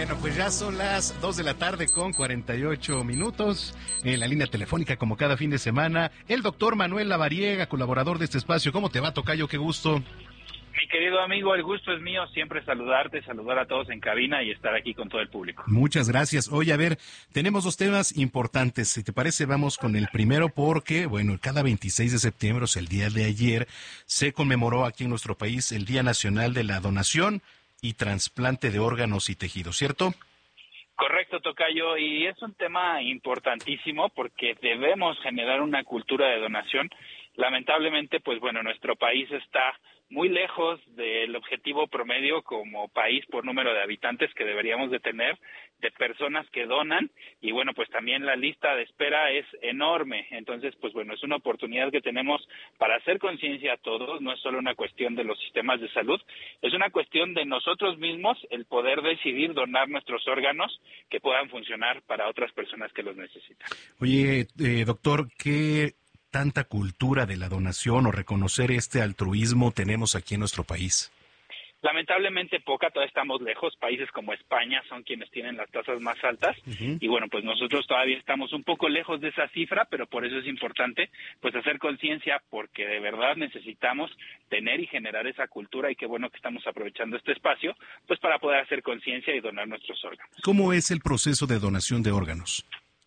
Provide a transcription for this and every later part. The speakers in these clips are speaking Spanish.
Bueno, pues ya son las 2 de la tarde con 48 minutos. En la línea telefónica, como cada fin de semana, el doctor Manuel Lavariega, colaborador de este espacio. ¿Cómo te va, tocayo? Qué gusto. Mi querido amigo, el gusto es mío, siempre saludarte, saludar a todos en cabina y estar aquí con todo el público. Muchas gracias. Oye, a ver, tenemos dos temas importantes. Si te parece, vamos con el primero porque, bueno, cada 26 de septiembre, o sea, el día de ayer, se conmemoró aquí en nuestro país el Día Nacional de la Donación y Trasplante de Órganos y Tejidos, ¿cierto? Correcto, tocayo, y es un tema importantísimo porque debemos generar una cultura de donación. Lamentablemente, pues bueno, nuestro país está muy lejos del objetivo promedio como país por número de habitantes que deberíamos de tener, de personas que donan, y bueno, pues también la lista de espera es enorme. Entonces, pues bueno, es una oportunidad que tenemos para hacer conciencia a todos. No es solo una cuestión de los sistemas de salud, es una cuestión de nosotros mismos el poder decidir donar nuestros órganos que puedan funcionar para otras personas que los necesitan. Oye, doctor, ¿qué tanta cultura de la donación o reconocer este altruismo tenemos aquí en nuestro país? Lamentablemente poca, todavía estamos lejos. Países como España son quienes tienen las tasas más altas, y bueno, pues nosotros todavía estamos un poco lejos de esa cifra, pero por eso es importante pues hacer conciencia, porque de verdad necesitamos tener y generar esa cultura, y qué bueno que estamos aprovechando este espacio pues para poder hacer conciencia y donar nuestros órganos. ¿Cómo es el proceso de donación de órganos?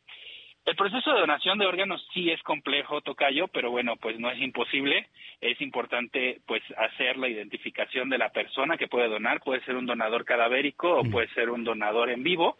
El proceso de donación de órganos sí es complejo, tocayo, pero bueno, pues no es imposible. Es importante pues hacer la identificación de la persona que puede donar. Puede ser un donador cadavérico o puede ser un donador en vivo.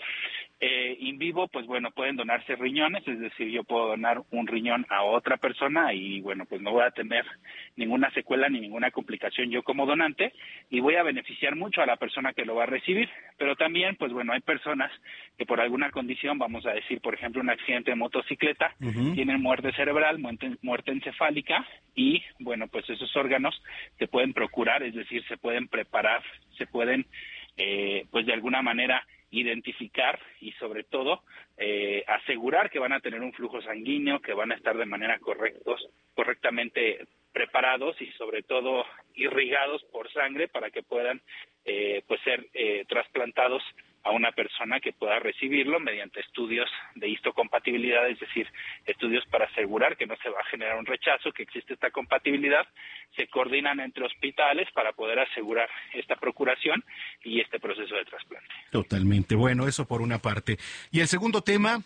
En vivo, pues bueno, pueden donarse riñones, es decir, yo puedo donar un riñón a otra persona y bueno, pues no voy a tener ninguna secuela ni ninguna complicación yo como donante, y voy a beneficiar mucho a la persona que lo va a recibir. Pero también, pues bueno, hay personas que por alguna condición, vamos a decir, por ejemplo, un accidente de motocicleta, tienen muerte cerebral, muerte encefálica, y bueno, pues esos órganos se pueden procurar, es decir, se pueden preparar, se pueden pues de alguna manera identificar y sobre todo asegurar que van a tener un flujo sanguíneo, que van a estar de manera correctamente preparados y sobre todo irrigados por sangre para que puedan pues ser trasplantados a una persona que pueda recibirlo mediante estudios de histocompatibilidad, es decir, estudios para asegurar que no se va a generar un rechazo, que existe esta compatibilidad. Se coordinan entre hospitales para poder asegurar esta procuración y este proceso de trasplante. Totalmente. Bueno, eso por una parte. Y el segundo tema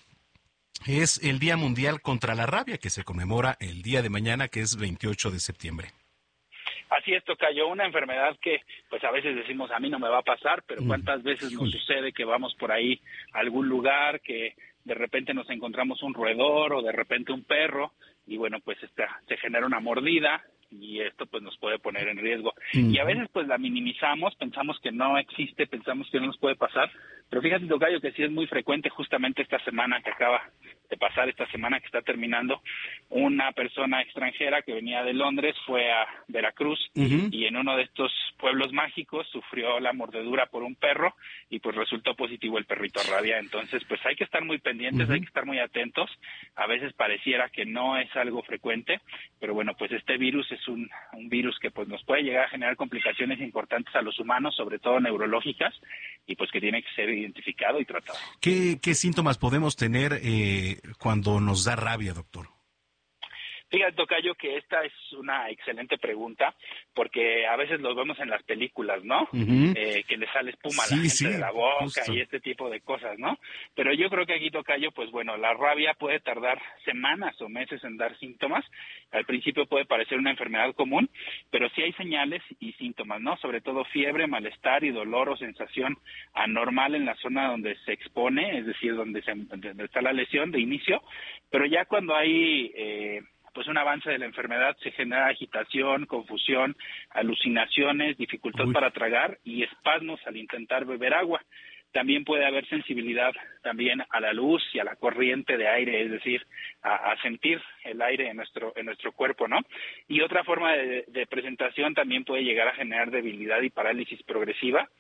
es el Día Mundial contra la Rabia, que se conmemora el día de mañana, que es 28 de septiembre. Así es, tocayo, una enfermedad que pues a veces decimos a mí no me va a pasar, pero cuántas veces nos sucede que vamos por ahí a algún lugar, que de repente nos encontramos un roedor o de repente un perro, y bueno, pues se genera una mordida y esto pues nos puede poner en riesgo. Y a veces pues la minimizamos, pensamos que no existe, pensamos que no nos puede pasar, pero fíjate, tocayo, que sí es muy frecuente. Justamente esta semana que acaba de pasar, esta semana que está terminando, una persona extranjera que venía de Londres fue a Veracruz y en uno de estos pueblos mágicos sufrió la mordedura por un perro y pues resultó positivo el perrito a rabia. Entonces pues hay que estar muy pendientes, hay que estar muy atentos. A veces pareciera que no es algo frecuente, pero bueno, pues este virus es un virus que pues nos puede llegar a generar complicaciones importantes a los humanos, sobre todo neurológicas, y pues que tiene que ser identificado y tratado. ¿Qué síntomas podemos tener cuando nos da rabia, doctor? Fíjate, tocayo, que esta es una excelente pregunta, porque a veces los vemos en las películas, ¿no? Que le sale espuma a la gente de la boca, justo, y este tipo de cosas, ¿no? Pero yo creo que aquí, tocayo, pues bueno, la rabia puede tardar semanas o meses en dar síntomas. Al principio puede parecer una enfermedad común, pero sí hay señales y síntomas, ¿no? Sobre todo fiebre, malestar y dolor o sensación anormal en la zona donde se expone, es decir, donde está la lesión de inicio, pero ya cuando hay pues un avance de la enfermedad se genera agitación, confusión, alucinaciones, dificultad para tragar y espasmos al intentar beber agua. También puede haber sensibilidad también a la luz y a la corriente de aire, es decir, a sentir el aire en nuestro cuerpo, ¿no? Y otra forma de presentación también puede llegar a generar debilidad y parálisis progresiva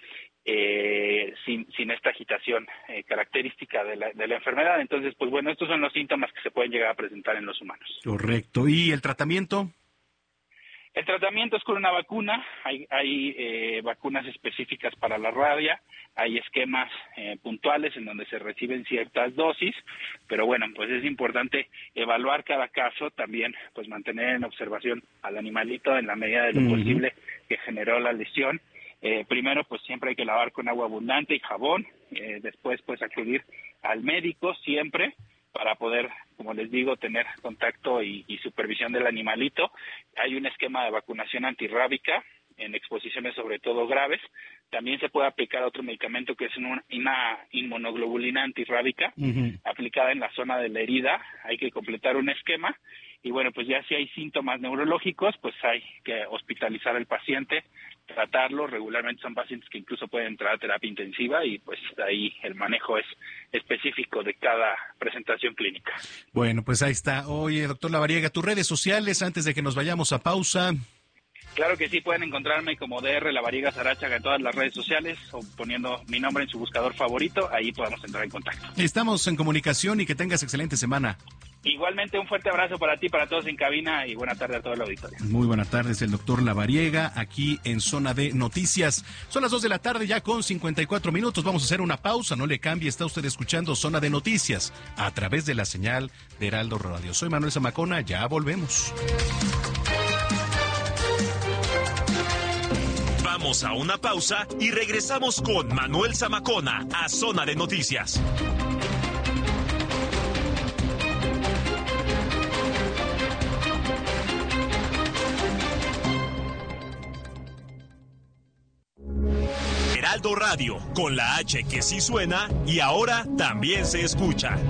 sin esta agitación característica de la enfermedad. Entonces, pues bueno, estos son los síntomas que se pueden llegar a presentar en los humanos. Correcto. ¿Y el tratamiento? El tratamiento es con una vacuna, hay vacunas específicas para la rabia, hay esquemas puntuales en donde se reciben ciertas dosis, pero bueno, pues es importante evaluar cada caso, también pues mantener en observación al animalito en la medida de lo posible que generó la lesión. Primero pues siempre hay que lavar con agua abundante y jabón, después pues acudir al médico siempre, para poder, como les digo, tener contacto y supervisión del animalito. Hay un esquema de vacunación antirrábica en exposiciones sobre todo graves. También se puede aplicar otro medicamento que es una inmunoglobulina antirrábica aplicada en la zona de la herida. Hay que completar un esquema y bueno, pues ya si hay síntomas neurológicos, pues hay que hospitalizar al paciente, tratarlo. Regularmente son pacientes que incluso pueden entrar a terapia intensiva y pues ahí el manejo es específico de cada presentación clínica. Bueno, pues ahí está. Oye, doctor Lavariega, tus redes sociales antes de que nos vayamos a pausa. Claro que sí, pueden encontrarme como DR Lavariega Sarachaga en todas las redes sociales o poniendo mi nombre en su buscador favorito, ahí podemos entrar en contacto. Estamos en comunicación y que tengas excelente semana. Igualmente, un fuerte abrazo para ti, para todos en cabina y buena tarde a todo el auditorio. Muy buenas tardes, el doctor Lavariega, aquí en Zona de Noticias. Son las 2 de la tarde ya con 54 minutos. Vamos a hacer una pausa, no le cambie. Está usted escuchando Zona de Noticias a través de la señal de Heraldo Radio. Soy Manuel Zamacona, ya volvemos. Vamos a una pausa y regresamos con Manuel Zamacona a Zona de Noticias. Heraldo Radio, con la H que sí suena y ahora también se escucha.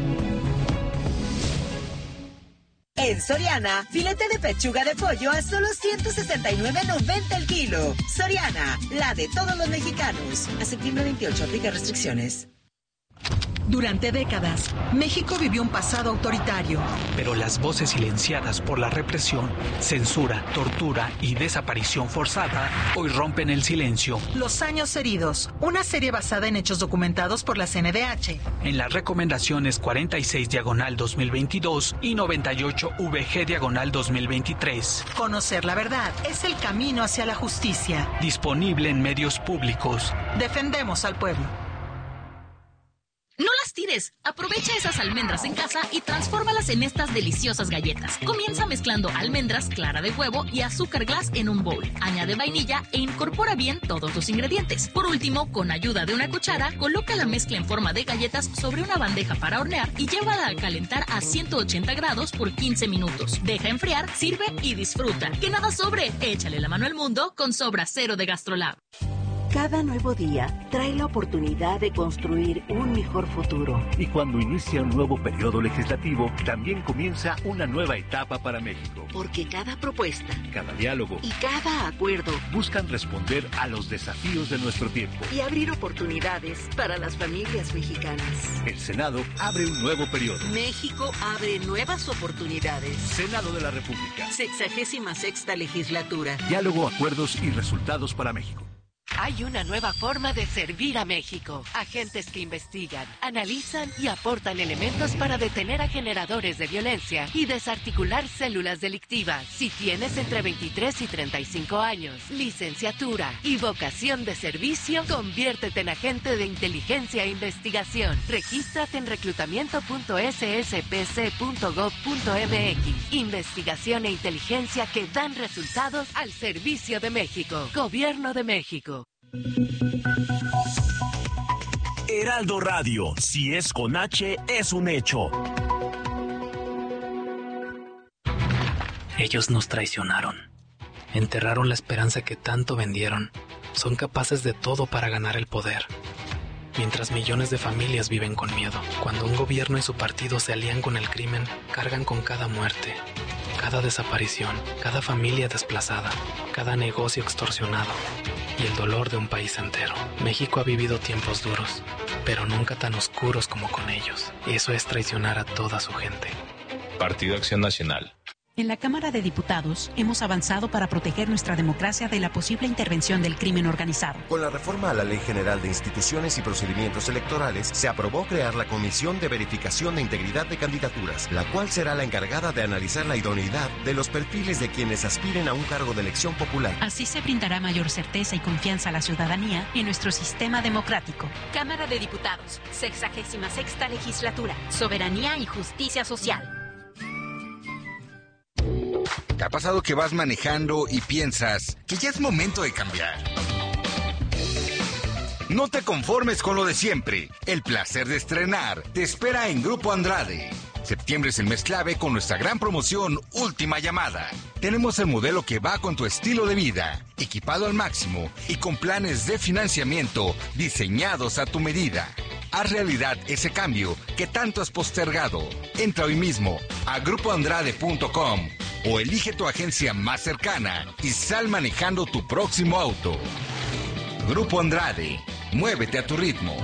En Soriana, filete de pechuga de pollo a solo $169.90 el kilo. Soriana, la de todos los mexicanos. A septiembre 28, aplica restricciones. Durante décadas, México vivió un pasado autoritario. Pero las voces silenciadas por la represión, censura, tortura y desaparición forzada hoy rompen el silencio. Los años heridos, una serie basada en hechos documentados por la CNDH. En las recomendaciones 46/2022 y 98VG/2023. Conocer la verdad es el camino hacia la justicia. Disponible en medios públicos. Defendemos al pueblo. No las tires. Aprovecha esas almendras en casa y transfórmalas en estas deliciosas galletas. Comienza mezclando almendras, clara de huevo y azúcar glass en un bowl. Añade vainilla e incorpora bien todos los ingredientes. Por último, con ayuda de una cuchara, coloca la mezcla en forma de galletas sobre una bandeja para hornear y llévala a calentar a 180 grados por 15 minutos. Deja enfriar, sirve y disfruta. Que nada sobre. Échale la mano al mundo con Sobra Cero de GastroLab. Cada nuevo día trae la oportunidad de construir un mejor futuro. Y cuando inicia un nuevo periodo legislativo, también comienza una nueva etapa para México. Porque cada propuesta, cada diálogo y cada acuerdo buscan responder a los desafíos de nuestro tiempo y abrir oportunidades para las familias mexicanas. El Senado abre un nuevo periodo. México abre nuevas oportunidades. Senado de la República. 66ª legislatura. Diálogo, acuerdos y resultados para México. Hay una nueva forma de servir a México. Agentes que investigan, analizan y aportan elementos para detener a generadores de violencia y desarticular células delictivas. Si tienes entre 23 y 35 años, licenciatura y vocación de servicio, conviértete en agente de inteligencia e investigación. Regístrate en reclutamiento.sspc.gov.mx. Investigación e inteligencia que dan resultados al servicio de México. Gobierno de México. Heraldo Radio, si es con H, es un hecho. Ellos nos traicionaron. Enterraron la esperanza que tanto vendieron. Son capaces de todo para ganar el poder. Mientras millones de familias viven con miedo. Cuando un gobierno y su partido se alían con el crimen, cargan con cada muerte, cada desaparición, cada familia desplazada, cada negocio extorsionado y el dolor de un país entero. México ha vivido tiempos duros, pero nunca tan oscuros como con ellos. Eso es traicionar a toda su gente. Partido Acción Nacional. En la Cámara de Diputados hemos avanzado para proteger nuestra democracia de la posible intervención del crimen organizado. Con la reforma a la Ley General de Instituciones y Procedimientos Electorales, se aprobó crear la Comisión de Verificación de Integridad de Candidaturas, la cual será la encargada de analizar la idoneidad de los perfiles de quienes aspiren a un cargo de elección popular. Así se brindará mayor certeza y confianza a la ciudadanía en nuestro sistema democrático. Cámara de Diputados, 66ª Legislatura, Soberanía y Justicia Social. ¿Te ha pasado que vas manejando y piensas que ya es momento de cambiar? No te conformes con lo de siempre. El placer de estrenar te espera en Grupo Andrade. Septiembre es el mes clave con nuestra gran promoción Última Llamada. Tenemos el modelo que va con tu estilo de vida, equipado al máximo y con planes de financiamiento diseñados a tu medida. Haz realidad ese cambio que tanto has postergado. Entra hoy mismo a grupoandrade.com o elige tu agencia más cercana y sal manejando tu próximo auto. Grupo Andrade, muévete a tu ritmo.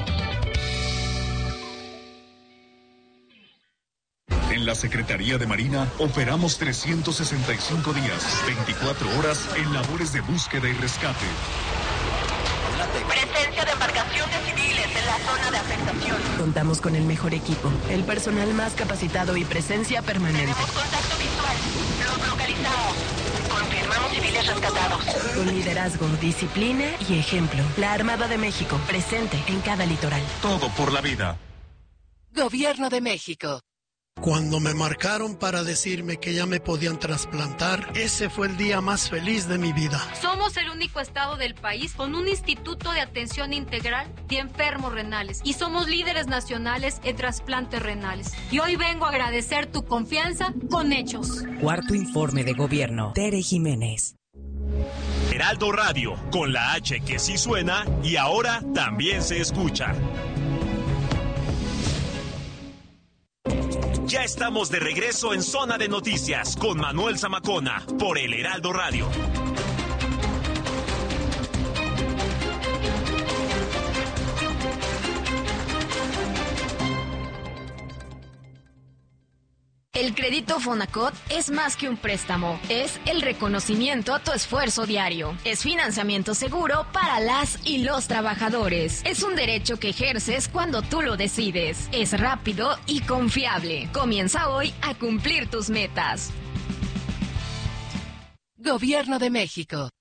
En la Secretaría de Marina operamos 365 días, 24 horas en labores de búsqueda y rescate. Presencia de embarcaciones civiles en la zona de afectación. Contamos con el mejor equipo, el personal más capacitado y presencia permanente. Tenemos contacto visual. Los localizamos. Confirmamos civiles rescatados. Con liderazgo, disciplina y ejemplo. La Armada de México, presente en cada litoral. Todo por la vida. Gobierno de México. Cuando me marcaron para decirme que ya me podían trasplantar, ese fue el día más feliz de mi vida. Somos el único estado del país con un instituto de atención integral de enfermos renales y somos líderes nacionales en trasplantes renales. Y hoy vengo a agradecer tu confianza con hechos. Cuarto informe de gobierno. Tere Jiménez. Heraldo Radio, con la H que sí suena y ahora también se escucha. Ya estamos de regreso en Zona de Noticias con Manuel Zamacona por el Heraldo Radio. El crédito Fonacot es más que un préstamo, es el reconocimiento a tu esfuerzo diario. Es financiamiento seguro para las y los trabajadores. Es un derecho que ejerces cuando tú lo decides. Es rápido y confiable. Comienza hoy a cumplir tus metas. Gobierno de México.